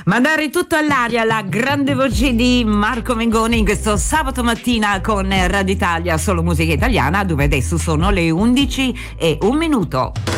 Mandare tutto all'aria, la grande voce di Marco Mengoni in questo sabato mattina con Radio Italia, solo musica italiana, dove adesso sono le 11:01.